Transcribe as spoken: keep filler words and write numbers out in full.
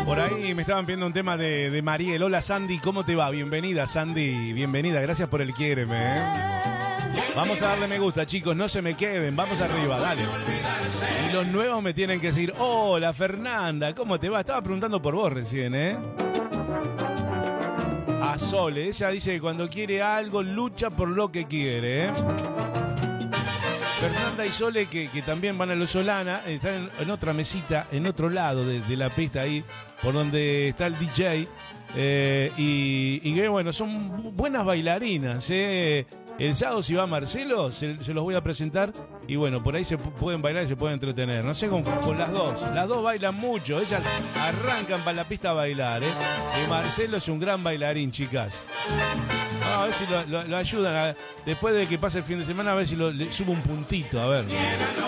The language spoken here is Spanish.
Por ahí me estaban pidiendo un tema de, de Mariel. Hola Sandy, ¿cómo te va? Bienvenida Sandy, bienvenida, gracias por el quiéreme, ¿eh? Vamos a darle me gusta, chicos, no se me queden, vamos arriba, dale. Y los nuevos me tienen que decir, hola Fernanda, ¿cómo te va? Estaba preguntando por vos recién, ¿eh? A Sole, ella dice que cuando quiere algo lucha por lo que quiere, ¿eh? Fernanda y Sole, que, que también van a Los Solana, están en, en otra mesita, en otro lado de, de la pista ahí, por donde está el D J. Eh, y, y que bueno, son buenas bailarinas, ¿eh? El sábado si va Marcelo, se, se los voy a presentar. Y bueno, por ahí se pueden bailar y se pueden entretener. No sé, con, con las dos. Las dos bailan mucho, ellas arrancan para la pista a bailar, ¿eh? Y Marcelo es un gran bailarín, chicas. Ah, a ver si lo, lo, lo ayudan a, después de que pase el fin de semana, a ver si lo, le subo un puntito, a ver.